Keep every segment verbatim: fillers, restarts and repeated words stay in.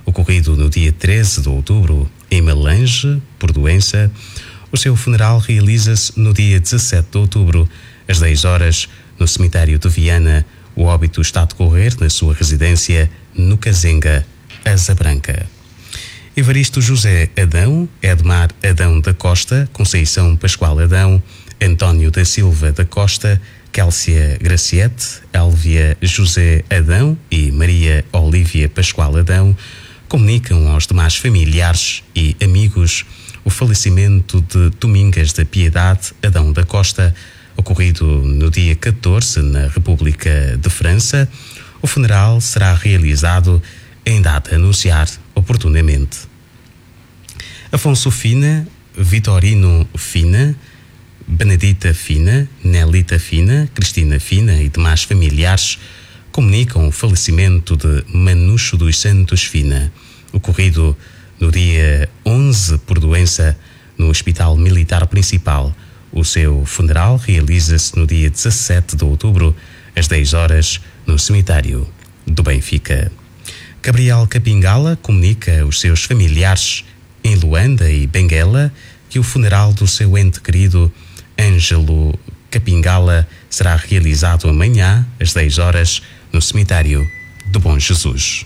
ocorrido no dia treze de outubro em Melange, por doença. O seu funeral realiza-se no dia dezassete de outubro, às dez horas, no cemitério de Viana. O óbito está a decorrer na sua residência no Cazenga, Asa Branca. Evaristo José Adão, Edmar Adão da Costa, Conceição Pascoal Adão, António da Silva da Costa, Kélcia Graciete, Elvia José Adão e Maria Olívia Pascoal Adão comunicam aos demais familiares e amigos o falecimento de Domingas da Piedade Adão da Costa, ocorrido no dia catorze na República de França. O funeral será realizado em data a anunciar oportunamente. Afonso Fina, Vitorino Fina, Benedita Fina, Nelita Fina, Cristina Fina e demais familiares comunicam o falecimento de Manucho dos Santos Fina, ocorrido no dia onze por doença no Hospital Militar Principal. O seu funeral realiza-se no dia dezassete de outubro, às dez horas, no cemitério do Benfica. Gabriel Capingala comunica aos seus familiares em Luanda e Benguela que o funeral do seu ente querido Ângelo Capingala será realizado amanhã, às dez horas, no cemitério do Bom Jesus.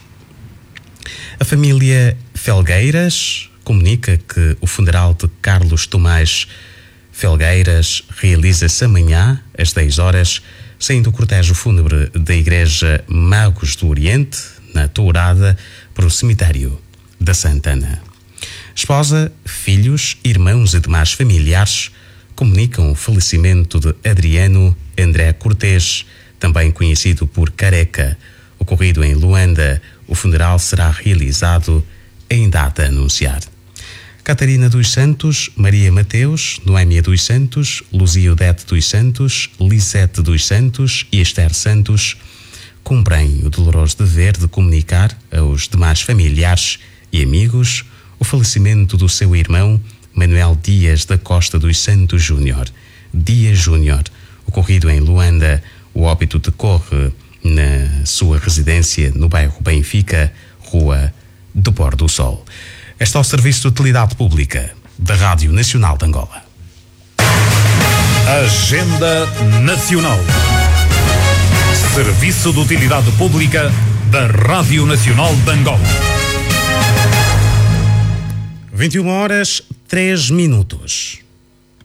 A família Felgueiras comunica que o funeral de Carlos Tomás Felgueiras realiza-se amanhã, às dez horas, saindo o cortejo fúnebre da Igreja Magos do Oriente, na Tourada, para o cemitério da Santana. Esposa, filhos, irmãos e demais familiares comunicam o falecimento de Adriano André Cortês, também conhecido por Careca, ocorrido em Luanda. O funeral será realizado em data a anunciar. Catarina dos Santos, Maria Mateus, Noémia dos Santos, Luzia Odete dos Santos, Lisete dos Santos e Esther Santos cumprem o doloroso dever de comunicar aos demais familiares e amigos o falecimento do seu irmão Manuel Dias da Costa dos Santos Júnior, Dias Júnior, ocorrido em Luanda. O óbito decorre na sua residência no bairro Benfica, Rua do Pôr do Sol. Este é o Serviço de Utilidade Pública da Rádio Nacional de Angola. Agenda Nacional. Serviço de Utilidade Pública da Rádio Nacional de Angola. vinte e uma horas, três minutos.